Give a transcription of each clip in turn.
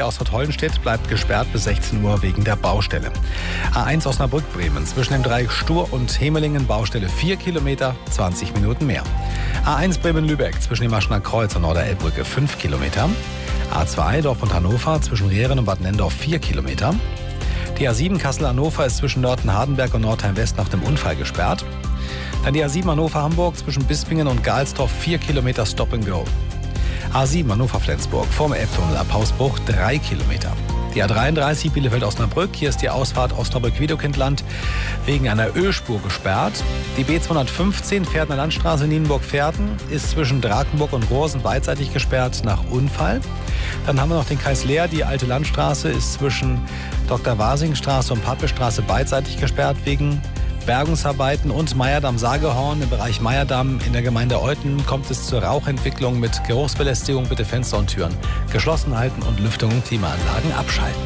Ausfahrt Hollenstedt bleibt gesperrt bis 16 Uhr wegen der Baustelle. A1 Osnabrück-Bremen zwischen dem Dreieck Stur und Hemelingen Baustelle 4 Kilometer, 20 Minuten mehr. A1 Bremen-Lübeck zwischen dem Maschener Kreuz und Norderelbbrücke 5 Kilometer. A2 Dortmund-Hannover zwischen Rehren und Bad Nendorf 4 Kilometer. Die A7 Kassel-Hannover ist zwischen Nörten-Hardenberg und Nordheim-West nach dem Unfall gesperrt. Dann die A7 Hannover-Hamburg zwischen Bispingen und Galsdorf 4 Kilometer Stop and Go. A7 Hannover-Flensburg vorm Elbtunnel ab Hausbruch 3 Kilometer. Die A33 Bielefeld-Osnabrück, hier ist die Ausfahrt Osnabrück-Wiedekindland wegen einer Ölspur gesperrt. Die B215 Pferdner Landstraße Nienburg-Pferden ist zwischen Drakenburg und Rohrsen beidseitig gesperrt nach Unfall. Dann haben wir noch den Kreis Leer, die alte Landstraße ist zwischen Dr.-Wasing-Straße und Pappelstraße beidseitig gesperrt wegen Bergungsarbeiten und Meyerdamm-Sagehorn. Im Bereich Meyerdamm in der Gemeinde Euthen kommt es zur Rauchentwicklung mit Geruchsbelästigung. Bitte Fenster und Türen geschlossen halten und Lüftung und Klimaanlagen abschalten.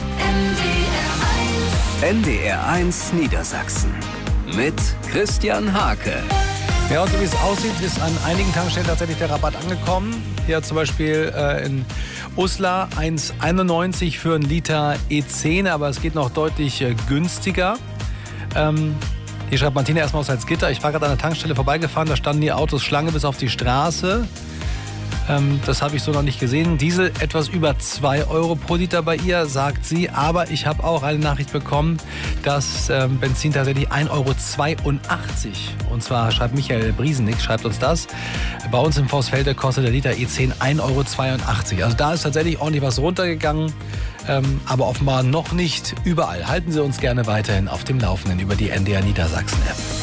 NDR1 Niedersachsen mit Christian Hake. Ja, und so wie es aussieht, ist an einigen Tankstellen tatsächlich der Rabatt angekommen. Hier zum Beispiel in Uslar 1,91 für einen Liter E10, aber es geht noch deutlich günstiger. Hier schreibt Martina erstmal aus Salzgitter. Ich war gerade an der Tankstelle vorbeigefahren, da standen die Autos Schlange bis auf die Straße. Das habe ich so noch nicht gesehen. Diesel etwas über 2 Euro pro Liter bei ihr, sagt sie. Aber ich habe auch eine Nachricht bekommen, dass Benzin tatsächlich 1,82 Euro. Und zwar schreibt Michael Briesenig, schreibt uns das. Bei uns im Vorsfelde kostet der Liter E10 1,82 Euro. Also da ist tatsächlich ordentlich was runtergegangen. Aber offenbar noch nicht überall. Halten Sie uns gerne weiterhin auf dem Laufenden über die NDR Niedersachsen-App.